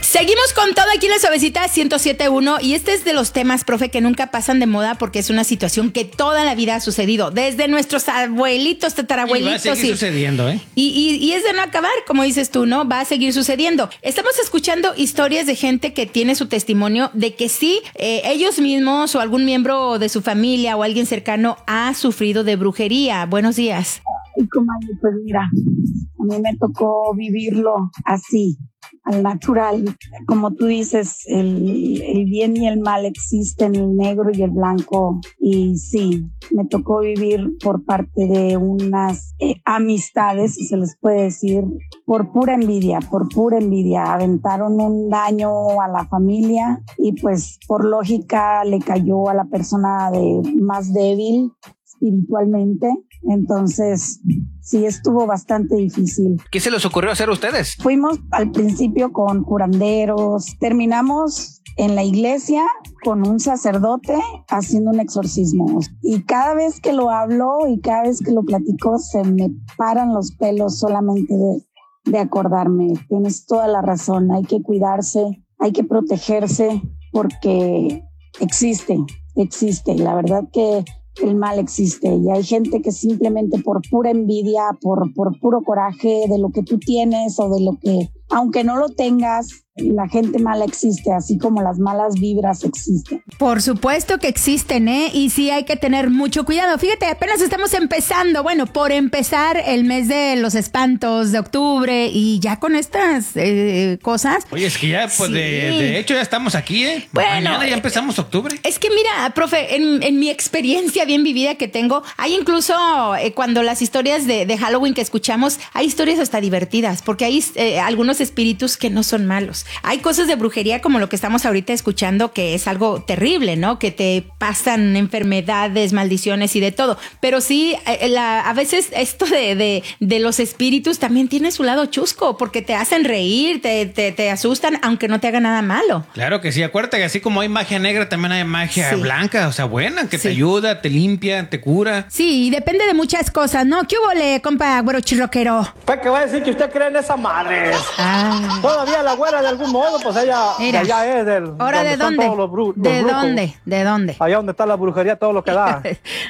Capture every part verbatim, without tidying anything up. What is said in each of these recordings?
Seguimos con todo aquí en la Suavecita ciento siete punto uno y este es de los temas, profe, que nunca pasan de moda porque es una situación que toda la vida ha sucedido, desde nuestros abuelitos, tatarabuelitos. Y va a seguir y, sucediendo, ¿eh? Y, y, y es de no acabar, como dices tú, ¿no? Va a seguir sucediendo. Estamos escuchando historias de gente que tiene su testimonio de que sí, eh, ellos mismos o algún miembro de su familia o alguien cercano ha sufrido de brujería. Buenos días. Y como pues mira, a mí me tocó vivirlo así, al natural. Como tú dices, el, el bien y el mal existen, el negro y el blanco. Y sí, me tocó vivir por parte de unas eh, amistades, si se les puede decir, por pura envidia, por pura envidia. Aventaron un daño a la familia y pues por lógica le cayó a la persona de más débil espiritualmente. Entonces, sí, estuvo bastante difícil. ¿Qué se les ocurrió hacer a ustedes? Fuimos al principio con curanderos, terminamos en la iglesia con un sacerdote haciendo un exorcismo. Y cada vez que lo hablo y cada vez que lo platico, se me paran los pelos solamente de, de acordarme. Tienes toda la razón, hay que cuidarse, hay que protegerse porque existe, existe. La verdad que el mal existe y hay gente que simplemente por pura envidia, por, por puro coraje de lo que tú tienes o de lo que, aunque no lo tengas, la gente mala existe, así como las malas vibras existen. Por supuesto que existen, ¿eh? Y sí hay que tener mucho cuidado. Fíjate, apenas estamos empezando, bueno, por empezar el mes de los espantos de octubre y ya con estas eh, cosas. Oye, es que ya, pues sí. de, de hecho ya estamos aquí, ¿eh? Bueno, mañana ya empezamos octubre. Es que mira, profe, en, en mi experiencia bien vivida que tengo, hay incluso eh, cuando las historias de, de Halloween que escuchamos, hay historias hasta divertidas, porque hay eh, algunos espíritus que no son malos. Hay cosas de brujería como lo que estamos ahorita escuchando, que es algo terrible, ¿no? Que te pasan enfermedades, maldiciones y de todo. Pero sí, la, a veces esto de, de, de los espíritus también tiene su lado chusco, porque te hacen reír, te, te, te asustan, aunque no te hagan nada malo. Claro que sí, acuérdate que así como hay magia negra, también hay magia sí. blanca, o sea, buena, que sí. te ayuda, te limpia, te cura. Sí, y depende de muchas cosas, ¿no? ¿Qué hubo, le, compa güero chirroquero? ¿Para qué va a decir que usted cree en esa madre? Ah. Todavía la güera de algún modo, pues ella, Mira, de allá es del... ¿ahora de dónde? Todos los bru- los ¿De brujos. dónde? ¿De dónde? Allá donde está la brujería, todo lo que da.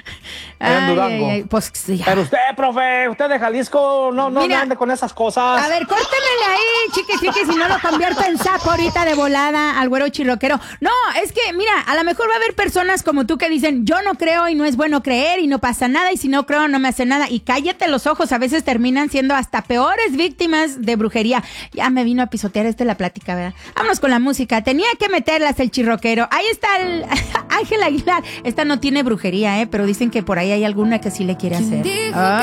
Ay, en Durango. ay, ay, pues sí. Pero usted, profe, usted de Jalisco, no, no, Mira, no ande con esas cosas. A ver, córtemele ahí, chiqui, chiqui, si no lo convierto en sapo ahorita de volada al güero chirroquero. No, es que, mira, a lo mejor va a haber personas como tú que dicen, yo no creo y no es bueno creer y no pasa nada y si no creo no me hace nada. Y cállate los ojos, a veces terminan siendo hasta peores víctimas de brujería. Ya me vino a pisotear este la plática, ¿verdad? Vámonos con la música. Tenía que meterlas el chirroquero. Ahí está el Ángel Aguilar. Esta no tiene brujería, ¿eh? Pero dicen que por ahí hay alguna que sí le quiere hacer.